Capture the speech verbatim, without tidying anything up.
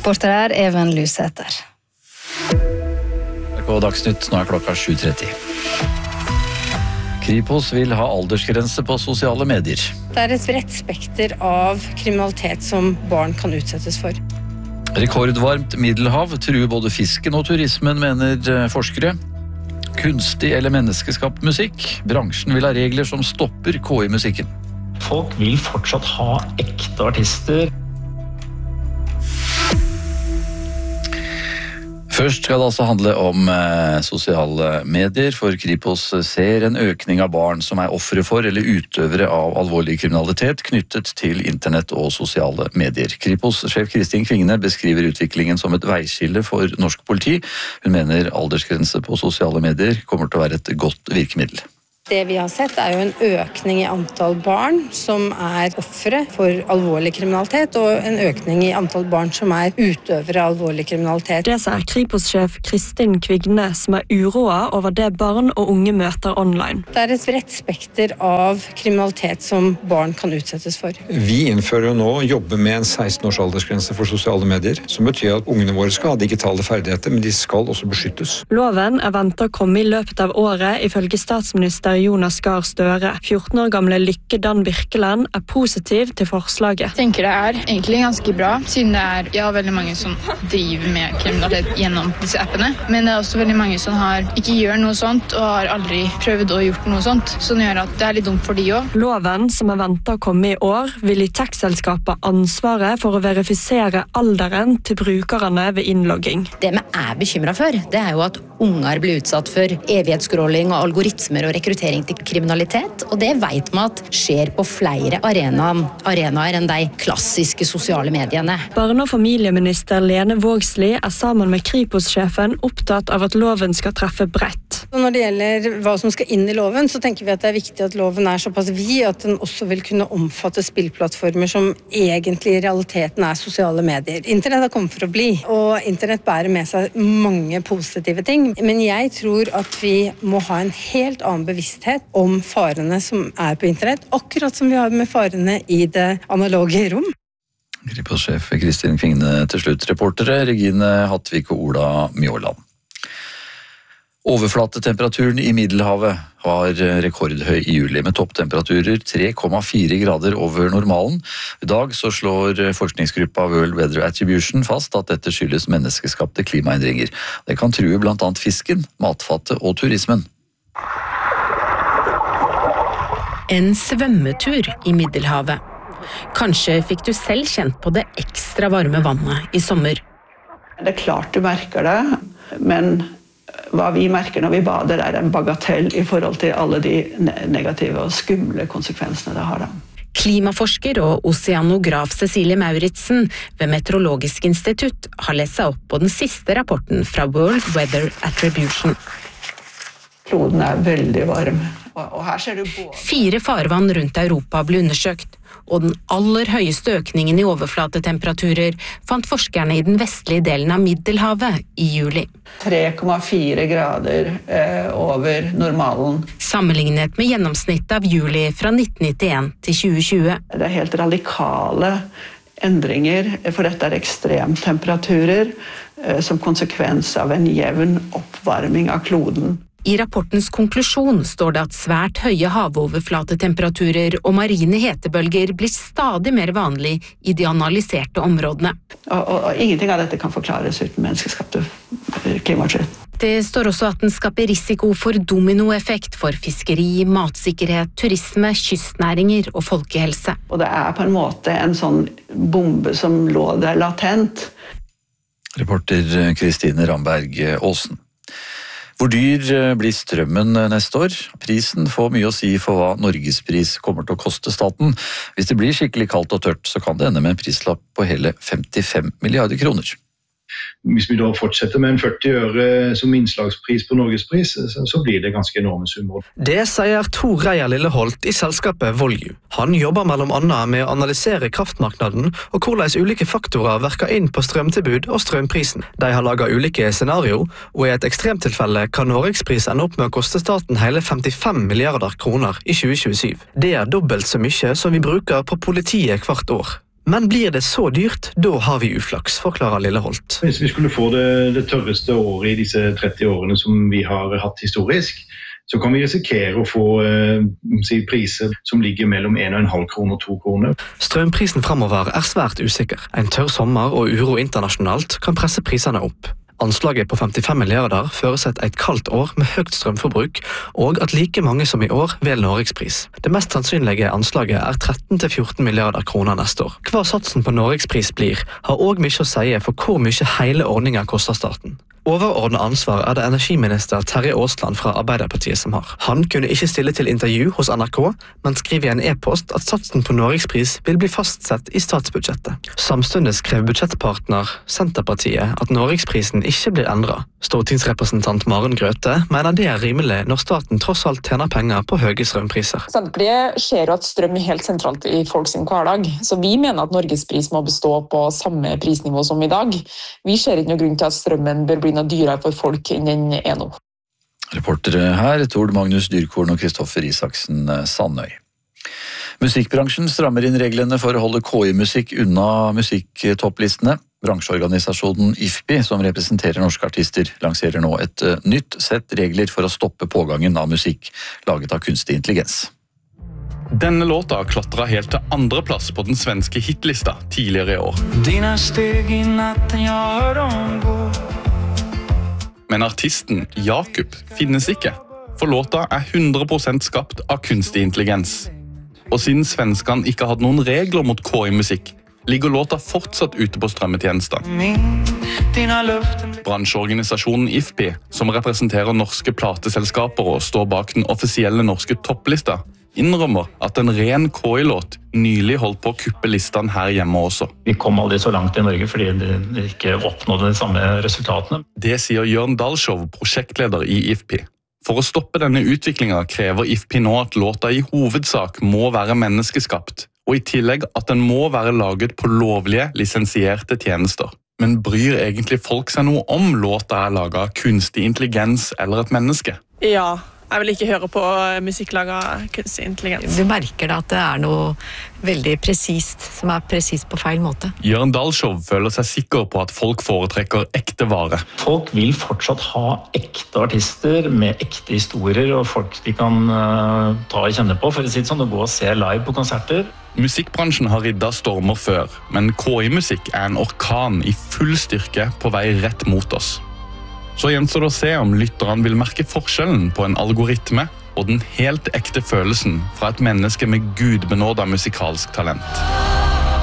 Reporter er Even Lusæter. På Dagsnytt, nå er klokka sju tretti. Kripos vil ha aldersgrense på sosiale medier. Det er et bredt spekter av kriminalitet som barn kan utsettes for. Rekordvarmt Middelhav truer både fisken og turismen, mener forskere. Kunstig eller menneskeskapt musikk. Bransjen vil ha regler som stopper K I-musikken. Folk vil fortsatt ha ekte artister. Først skal det altså handle om eh, sosiale medier, for Kripos ser en økning av barn som er ofre for eller utøvere av alvorlig kriminalitet knyttet til internett og sosiale medier. Kripos-sjef Kristin Kvigne beskriver utviklingen som et veiskille for norsk politi. Hun mener aldersgrense på sosiale medier kommer til å være et godt virkemiddel. Det vi har sett er jo en økning i antall barn som er ofre for alvorlig kriminalitet, og en økning i antall barn som er utøvere av alvorlig kriminalitet. Det sier Kripos-sjef Kristin Kvigne, som er uroet over det barn og unge møter online. Det er et bredt spekter av kriminalitet som barn kan utsettes for. Vi innfører jo nå jobbe med en seksten års aldersgrense for sosiale medier, som betyr at ungene våre skal ha digitale ferdigheter, men de skal også beskyttes. Loven er ventet å komme i løpet av året, ifølge statsminister Jonas Gahr Støre. fjorten år gamle Lykke Dan Birkeland er positiv til forslaget. Jeg tenker det er egentlig ganske bra, siden det er ja, veldig mange som driver med kriminalitet gjennom disse appene. Men det er også veldig mange som har, ikke gjør noe sånt, og har aldri prøvd å gjort noe sånt, som gjør at det er litt dumt for de også. Loven, som er ventet å komme i år, vil gi tech-selskapet ansvaret for å verifisere alderen til brukerne ved innlogging. Det vi er bekymret for, det er jo at unger blir utsatt for evighetsskråling og algoritmer og rekruttering til kriminalitet, og det vet man at skjer på flere arenaer, arenaer enn de klassiske sosiale mediene. Barne- og familieminister Lene Vågslid er sammen med Kripos-sjefen opptatt av at loven skal treffe bredt. Når det gjelder hva som skal inn i loven, så tenker vi at det er viktig at loven er såpass vid at den også vil kunne omfatte spillplattformer som egentlig i realiteten er sosiale medier. Internett har kommet for å bli, og internett bærer med seg mange positive ting, men jeg tror at vi må ha en helt annen bevissthet om farene som er på internett, akkurat som vi har med farene i det analoge rom. Kripos-sjef Kristin Kvigne til slutt. Reportere Regine Hattvik og Ola Mjåland. Overflatetemperaturen i Middelhavet var rekordhøy i juli, med topptemperaturer tre komma fire grader over normalen. I dag så slår forskningsgruppa World Weather Attribution fast at dette skyldes menneskeskapte klimaendringer. Det kan true blant annet fisken, matfattet og turismen. En svømmetur i Middelhavet. Kanskje fikk du selv kjent på det ekstra varme vannet i sommer. Det er klart du merker det, men hva vi merker når vi bader er en bagatell i forhold til alle de negative og skumle konsekvensene det har da. Klimaforsker og oseanograf Cecilie Mauritsen ved Meteorologisk institutt har lest seg opp på den siste rapporten fra World Weather Attribution. Kloden er veldig varm. Og her ser du både... Fire farvann rundt Europa ble undersøkt, og den aller høyeste økningen i overflatetemperaturer fant forskerne i den vestlige delen av Middelhavet i juli. tre komma fire grader eh, over normalen. Sammenlignet med gjennomsnittet av juli fra nitten nittien til tjue tjue. Det er helt radikale endringer, for dette er ekstremtemperaturer eh, som konsekvens av en jevn oppvarming av kloden. I rapportens konklusjon står det at svært høye havoverflatetemperaturer og marine hetebølger blir stadig mer vanlig i de analyserte områdene. Og, og, og ingenting av dette kan forklares uten menneskeskapte klimautslipp. Det står også at den skaper risiko for dominoeffekt for fiskeri, matsikkerhet, turisme, kystnæringer og folkehelse. Og det er på en måte en sånn bombe som lå der latent. Reporter Kristine Ramberg Aasen. Hvor dyr blir strømmen neste år? Prisen får mye å si for hva Norgespris kommer til å koste staten. Hvis det blir skikkelig kaldt og tørt, så kan det ende med en prislapp på hele femtifem milliarder kroner. Hvis vi da fortsetter med en førti øre som innslagspris på Norgespris, så blir det ganske enorme summer. Det sier Tor Reier Lilleholt i selskapet Volue. Han jobber mellom annet med å analysere kraftmarknaden og hvordan ulike faktorer virker inn på strømtilbud og strømprisen. De har laget ulike scenario, og i et ekstremtilfelle kan Norgespris ende opp med å koste staten hele femtifem milliarder kroner i tjue tjuesju. Det er dobbelt så mye som vi bruker på politiet hvert år. Men blir det så dyrt, da har vi uflaks, forklarer Lilleholt. Hvis vi skulle få det, det tørreste året i disse tretti årene som vi har hatt historisk, så kan vi risikere å få eh, si, priser som ligger mellom en og en halv kroner og to kroner. Strømprisen fremover er svært usikker. En tørr sommer og uro internasjonalt kan presse prisene opp. Anslaget på femtifem milliarder føreset et kaldt år med høyt strømforbruk, og at like mange som i år vel Norgespris. Det mest sannsynlige anslaget er tretten til fjorten milliarder kroner neste år. Hva satsen på Norgespris blir, har også mye å si for hvor mye hele ordningen koster staten. Overordnet ansvar er det energiminister Terje Aasland fra Arbeiderpartiet som har. Han kunne ikke stille til intervju hos N R K, men skriver i en e-post at satsen på Norgespris vil bli fastsett i statsbudsjettet. Samtidig skrev budsjettpartner Senterpartiet at Norgesprisen ikke blir endret. Stortingsrepresentant Maren Grøthe mener det er rimelig når staten tross alt tjener penger på høye strømpriser. Senterpartiet ser jo at strøm er helt sentralt i folk sin hverdag, så vi mener at Norgespris må bestå på samme prisnivå som i dag. Vi ser ikke noen grunn til at strømmen bør bli noe dyrere for folk enn den er nå. Reportere her, Tord Magnus Dyrkorn og Kristoffer Isaksen Sandøy. Musikkbransjen strammer inn reglene for å holde K I-musikk unna musikktopplistene. Bransjeorganisasjonen I F P I, som representerer norske artister, lanserer nå et nytt sett regler for å stoppe pågangen av musikk laget av kunstig intelligens. Denne låta klatret helt til andre plass på den svenske hitlista tidligere i år. Dina steg i natten, jeg hør dem gå. Men artisten Jakob finnes ikke, for låta er hundre prosent skapt av kunstig intelligens. Og siden svenskene ikke hadde noen regler mot K I-musikk, ligger låta fortsatt ute på strømmetjenestene. Bransjeorganisasjonen I F P I, som representerer norske plateselskaper og står bak den offisielle norske topplista, innrømmer at en ren K I-låt nylig holdt på å kuppe listene her hjemme også. Vi kom aldri så langt i Norge fordi det ikke oppnådde de samme resultatene. Det sier Jørn Dalshow, prosjektleder i I F P I. For å stoppe denne utviklingen krever I F P I nå at låta i hovedsak må være menneskeskapt, og i tillegg at den må være laget på lovlige, lisensierte tjenester. Men bryr egentlig folk seg noe om låta er laget av kunstig intelligens eller et menneske? Ja, jeg vil ikke høre på musikk laget av kunstig intelligens. Du merker da at det er noe veldig presist, som er presist på feil måte. Jørn Dalshow føler seg sikker på at folk foretrekker ekte vare. Folk vil fortsatt ha ekte artister med ekte historier, og folk de kan uh, ta og kjenne på, for å si det sånn, og gå og se live på konserter. Musikkbransjen har riddet stormer før, men K I-musikk er en orkan i full styrke på vei rett mot oss. Så gjenstår det å se om lytterne vil merke forskjellen på en algoritme og den helt ekte følelsen fra et menneske med gudbenådet musikalsk talent.